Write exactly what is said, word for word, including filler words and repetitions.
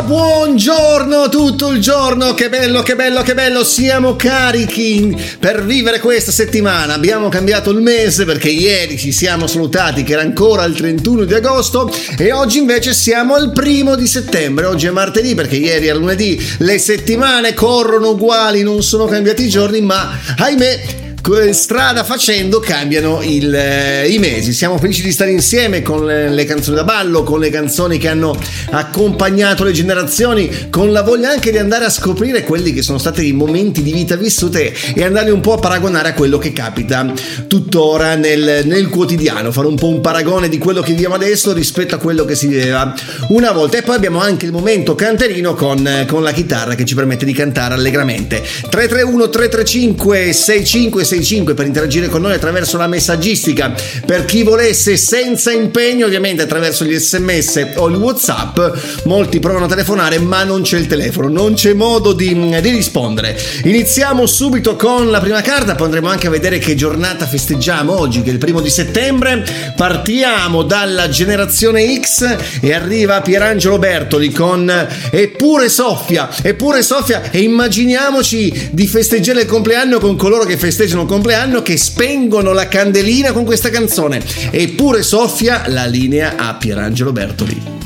buongiorno tutto il giorno, che bello, che bello, che bello, siamo carichi per vivere questa settimana. Abbiamo cambiato il mese perché ieri ci siamo salutati che era ancora il trentuno di agosto e oggi invece siamo al primo di settembre. Oggi è martedì perché ieri era lunedì. Le settimane corrono uguali, non sono cambiati i giorni, ma ahimè, strada facendo cambiano il, eh, i mesi. Siamo felici di stare insieme con le, le canzoni da ballo, con le canzoni che hanno accompagnato le generazioni, con la voglia anche di andare a scoprire quelli che sono stati i momenti di vita vissute e andare un po' a paragonare a quello che capita tuttora nel, nel quotidiano, fare un po' un paragone di quello che viviamo adesso rispetto a quello che si viveva una volta. E poi abbiamo anche il momento canterino con, con la chitarra che ci permette di cantare allegramente. Tre tre uno tre tre cinque sei cinque sei cinque per interagire con noi attraverso la messaggistica, per chi volesse senza impegno ovviamente attraverso gli sms o il WhatsApp. Molti provano a telefonare ma non c'è il telefono, non c'è modo di, di rispondere. Iniziamo subito con la prima carta, poi andremo anche a vedere che giornata festeggiamo oggi, che è il primo di settembre. Partiamo dalla generazione X e arriva Pierangelo Bertoli con Eppure Soffia, Eppure Soffia, e immaginiamoci di festeggiare il compleanno con coloro che festeggiano il compleanno, che spengono la candelina con questa canzone. Eppure Soffia, la linea a Pierangelo Bertoli.